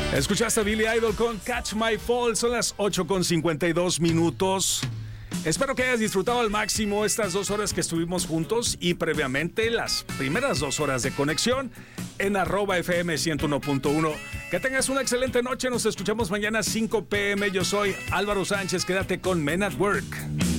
Escuchaste a Billy Idol con Catch My Fall. Son las 8:52. Espero que hayas disfrutado al máximo estas 2 horas que estuvimos juntos y previamente las primeras 2 horas de conexión en @FM 101.1. Que tengas una excelente noche. Nos escuchamos mañana 5 p.m. Yo soy Álvaro Sánchez. Quédate con Men at Work.